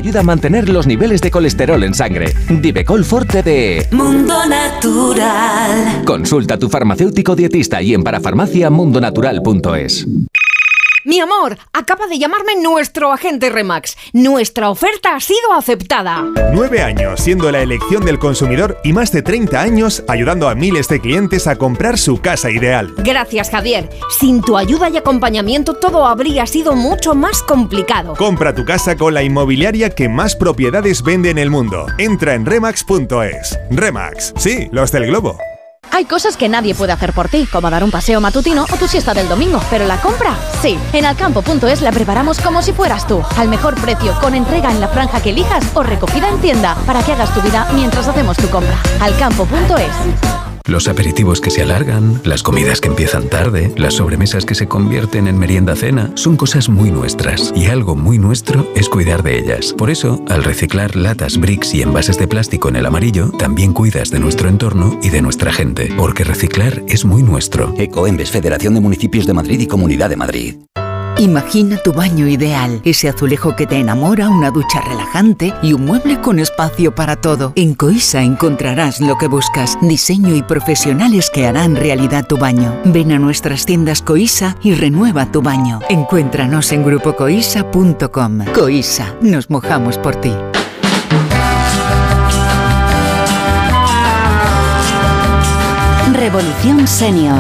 ayuda a mantener los niveles de colesterol en sangre. Divecol Forte de Mundo Natural. Consulta a tu farmacéutico dietista y en parafarmacia.mundonatural.es. Mi amor, acaba de llamarme nuestro agente Remax. Nuestra oferta ha sido aceptada. 9 años siendo la elección del consumidor y más de 30 años ayudando a miles de clientes a comprar su casa ideal. Gracias, Javier. Sin tu ayuda y acompañamiento todo habría sido mucho más complicado. Compra tu casa con la inmobiliaria que más propiedades vende en el mundo. Entra en remax.es. Remax, sí, los del globo. Hay cosas que nadie puede hacer por ti, como dar un paseo matutino o tu siesta del domingo, pero la compra, sí. En alcampo.es la preparamos como si fueras tú, al mejor precio, con entrega en la franja que elijas o recogida en tienda, para que hagas tu vida mientras hacemos tu compra. Alcampo.es. Los aperitivos que se alargan, las comidas que empiezan tarde, las sobremesas que se convierten en merienda-cena, son cosas muy nuestras. Y algo muy nuestro es cuidar de ellas. Por eso, al reciclar latas, bricks y envases de plástico en el amarillo, también cuidas de nuestro entorno y de nuestra gente. Porque reciclar es muy nuestro. Ecoembes, Federación de Municipios de Madrid y Comunidad de Madrid. Imagina tu baño ideal, ese azulejo que te enamora, una ducha relajante y un mueble con espacio para todo. En Coisa encontrarás lo que buscas, diseño y profesionales que harán realidad tu baño. Ven a nuestras tiendas Coisa y renueva tu baño. Encuéntranos en grupocoisa.com. Coisa, nos mojamos por ti. Revolución Senior.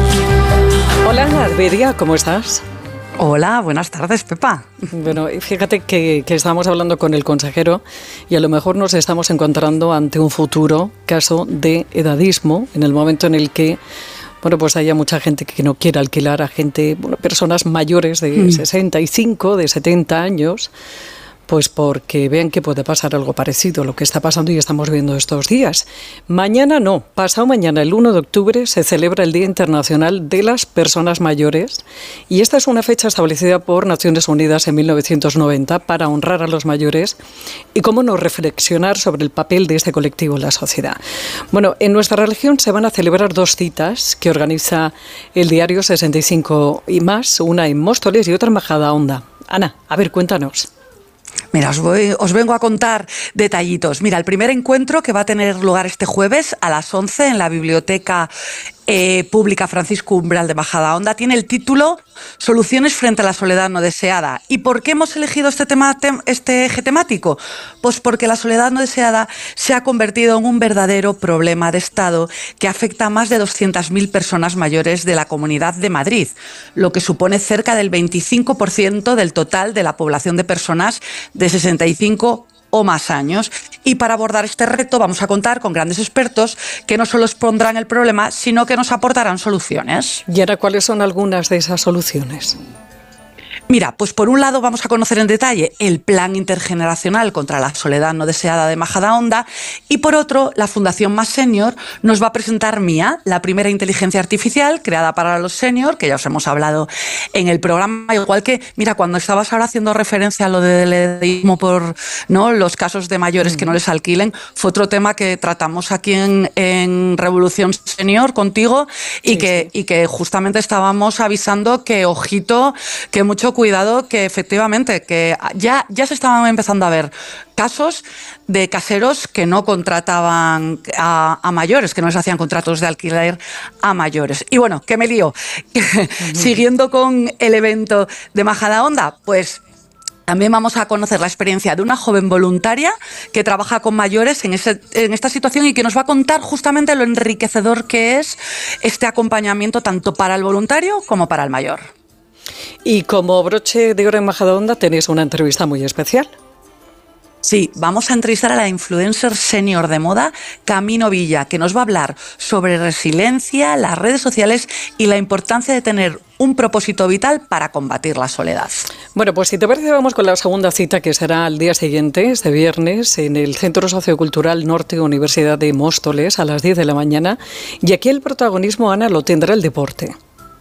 Hola, Arbedia, ¿cómo estás? Hola, buenas tardes, Pepa. Bueno, fíjate que estábamos hablando con el consejero y a lo mejor nos estamos encontrando ante un futuro caso de edadismo, en el momento en el que pues haya mucha gente que no quiera alquilar a gente, personas mayores de 65, de 70 años, pues porque vean que puede pasar algo parecido a lo que está pasando y estamos viendo estos días. Mañana no, pasado mañana, el 1 de octubre, se celebra el Día Internacional de las Personas Mayores y esta es una fecha establecida por Naciones Unidas en 1990 para honrar a los mayores y cómo no reflexionar sobre el papel de este colectivo en la sociedad. Bueno, en nuestra región se van a celebrar 2 citas que organiza el diario 65 y más, una en Móstoles y otra en Majadahonda. Ana, a ver, cuéntanos. Mira, os vengo a contar detallitos. Mira, el primer encuentro que va a tener lugar este jueves a las 11 en la Biblioteca Pública Francisco Umbral de Majadahonda tiene el título Soluciones frente a la soledad no deseada. ¿Y por qué hemos elegido este eje temático? Pues porque la soledad no deseada se ha convertido en un verdadero problema de Estado que afecta a más de 200.000 personas mayores de la Comunidad de Madrid, lo que supone cerca del 25% del total de la población de personas de 65 o más años. Y para abordar este reto vamos a contar con grandes expertos que no solo expondrán el problema, sino que nos aportarán soluciones. ¿Y ahora cuáles son algunas de esas soluciones? Mira, pues por un lado vamos a conocer en detalle el Plan Intergeneracional contra la Soledad No Deseada de Majadahonda y por otro, la Fundación Más Senior nos va a presentar Mía, la primera inteligencia artificial creada para los senior, que ya os hemos hablado en el programa, igual que, mira, cuando estabas ahora haciendo referencia a lo del edadismo por los casos de mayores que no les alquilen, fue otro tema que tratamos aquí en Revolución Senior contigo y que justamente estábamos avisando que, ojito, que mucho cuidado, que efectivamente que ya se estaban empezando a ver casos de caseros que no contrataban a mayores, que no les hacían contratos de alquiler a mayores. Y bueno, que me lío. Siguiendo con el evento de Majadahonda, pues también vamos a conocer la experiencia de una joven voluntaria que trabaja con mayores en esta situación y que nos va a contar justamente lo enriquecedor que es este acompañamiento tanto para el voluntario como para el mayor. Y como broche de oro en Majadahonda tenéis una entrevista muy especial. Sí, vamos a entrevistar a la influencer senior de moda, Camino Villa, que nos va a hablar sobre resiliencia, las redes sociales y la importancia de tener un propósito vital para combatir la soledad. Bueno, pues si te parece vamos con la segunda cita, que será al día siguiente, este viernes, en el Centro Sociocultural Norte Universidad de Móstoles a las 10 de la mañana. Y aquí el protagonismo, Ana, lo tendrá el deporte.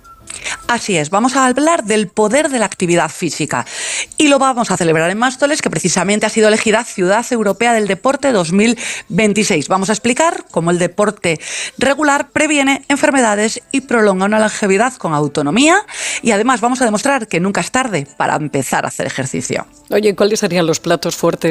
Así es, vamos a hablar del poder de la actividad física y lo vamos a celebrar en Móstoles, que precisamente ha sido elegida Ciudad Europea del Deporte 2026. Vamos a explicar cómo el deporte regular previene enfermedades y prolonga una longevidad con autonomía y además vamos a demostrar que nunca es tarde para empezar a hacer ejercicio. Oye, ¿cuáles serían los platos fuertes